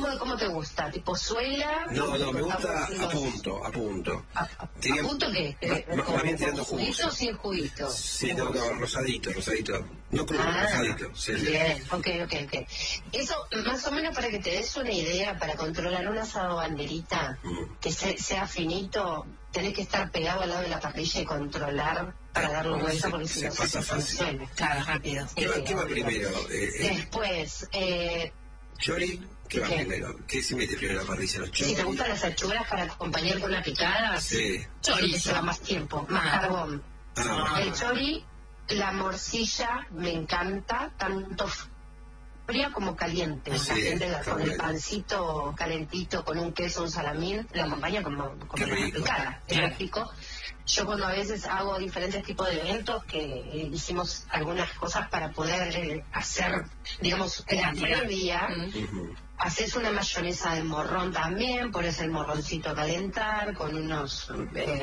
cómo te gusta? ¿Tipo suela? No, me gusta a punto. ¿A punto qué? Más bien tirando ¿Juguito o jugoso. sin juguito? Sí, no, rosadito. No crudo, rosadito. Sí. Bien, ok. Eso, más o menos para que te des una idea, para controlar un asado banderita, que sea finito, tenés que estar pegado al lado de la parrilla y controlar para darle vuelta, porque si no pasa fácil. suele. Claro, rápido. ¿Qué va primero? Después, ¿Chori? ¿Qué va primero? ¿Qué se mete primero en la parrilla? ¿Los choris? si te gustan las achuras para acompañar con una picada, Sí. chori, que lleva más tiempo, más carbón. El chori, la morcilla me encanta, tanto fría como caliente. Sí, Caliente con bueno. el pancito calentito, con un queso, un salamín, la acompaña como una picada. Es rico. Yo cuando a veces hago diferentes tipos de eventos, que hicimos algunas cosas para poder hacer, digamos, en la previa, haces una mayonesa de morrón también, pones el morroncito a calentar, con unos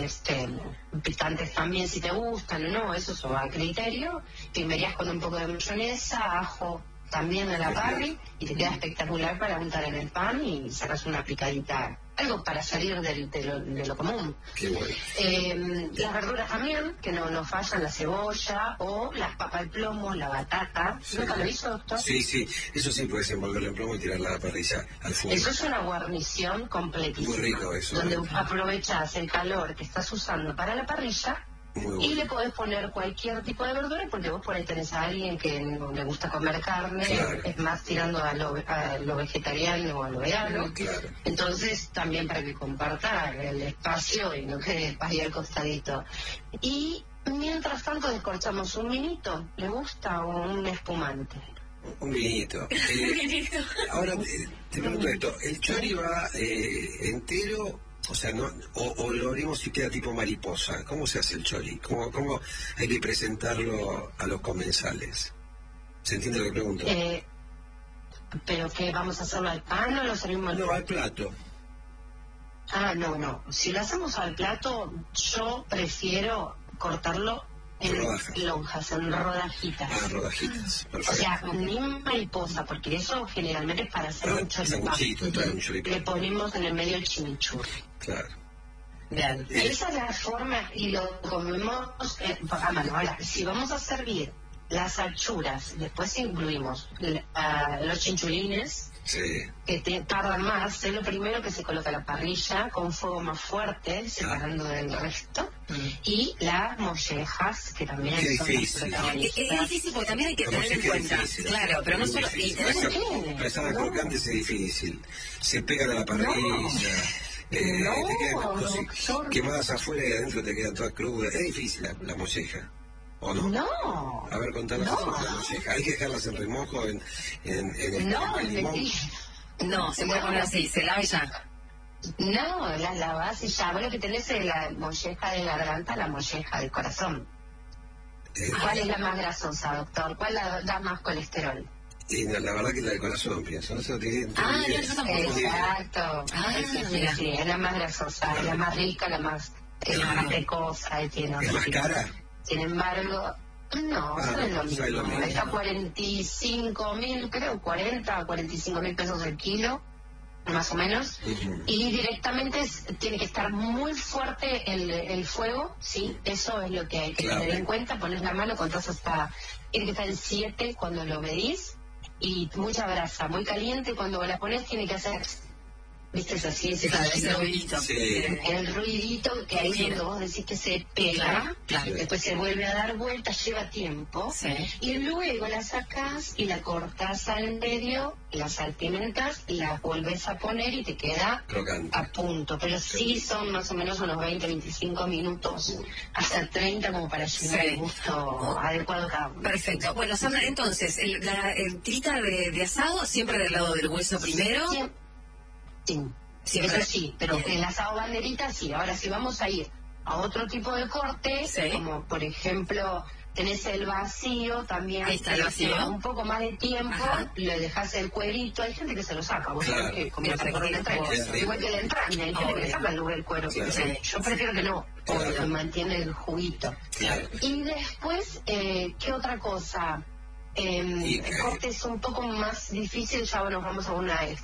picantes también si te gustan o no, eso va a criterio, pimerías con un poco de mayonesa, ajo también a la parry, y te queda espectacular para untar en el pan y sacas una picadita, algo para salir de lo común. Qué bueno. Las verduras también, que no fallan, la cebolla o las papas al plomo, la batata. Sí. ¿Nunca lo hizo, doctor? Sí, eso sí puedes envolverlo en plomo y tirarla a la parrilla al fuego. Eso es una guarnición completísima. Muy rico eso. Donde aprovechas el calor que estás usando para la parrilla y le podés poner cualquier tipo de verdura, porque vos por ahí tenés a alguien que no le gusta comer carne, claro, es más tirando a lo vegetariano o a lo vegano. Claro. Entonces también para que comparta el espacio y no quede ahí al costadito. Y mientras tanto descorchamos un vinito, ¿le gusta? O un espumante. Un vinito. Ahora te pregunto esto, ¿el chori va entero? O sea, no, o lo abrimos y queda tipo mariposa. ¿Cómo se hace el chori? ¿Cómo hay que presentarlo a los comensales? ¿Se entiende lo que pregunto? ¿Pero qué, vamos a hacerlo al pan o lo servimos al plato? No, al plato. No. Si lo hacemos al plato, yo prefiero cortarlo en lonjas, en rodajitas. Rodajitas, perfecto. O sea, ni mariposa, porque eso generalmente es para hacer un choripán. Le ponemos en el medio el chimichurri. Claro. Bien. Esa es la forma y lo comemos a mano. Ahora, si vamos a servir las achuras, después incluimos los chinchulines, que tardan más, es lo primero que se coloca a la parrilla con fuego más fuerte, separando del resto, y las mollejas, que también son difícil. Es difícil porque también hay que tener en cuenta. Claro, pero no solo... Para estar crocantes es difícil. Se pegan a la parrilla. Te quedan quemadas afuera y adentro te quedan todas crudas. Es difícil la molleja. ¿O no? No. A ver, contanos la molleja. Hay que dejarlas en remojo en el limón. No, se puede poner así, se lava y ya. No, las lavas y ya. Vos lo que tenés es la molleja de garganta, la molleja del corazón. ¿Cuál es la más grasosa, doctor? ¿Cuál da más colesterol? La verdad que la del corazón, pienso. No sé lo que exacto. Sí, es la más grasosa, es la más rica, la más precoza. ¿Es más cara? Sin embargo, no es lo mismo. Está 45.000, creo, 40 o 45.000 pesos el kilo, más o menos. Y directamente tiene que estar muy fuerte el fuego, ¿sí? Eso es lo que hay que tener en cuenta. Pones la mano, contás hasta... Tiene que estar en 7 cuando lo medís. Y mucha grasa, muy caliente, cuando la pones tiene que hacer, ¿viste? Es así, ese ruidito. El ruidito que ahí es donde vos decís que se pega, después se vuelve a dar vueltas, lleva tiempo, y luego la sacás y la cortás al medio, la salpimentas, la vuelves a poner y te queda crocante, a punto. Pero sí son más o menos unos 20-25 minutos, hasta 30 como para llegar el gusto adecuado cada uno. Perfecto. Bueno, Sandra, entonces, el tirita de asado siempre del lado del hueso primero. Sí, eso sí, pero el asado banderita sí. Ahora, si vamos a ir a otro tipo de corte, como por ejemplo tenés el vacío, también ahí está el vacío, un poco más de tiempo, le dejás el cuerito, hay gente que se lo saca, vos sabés que comienza por la entraña, igual que la entraña, hay gente que le saca el cuero, yo prefiero que no, porque mantiene el juguito. Y después, ¿qué otra cosa? El corte es un poco más difícil, ya nos vamos a una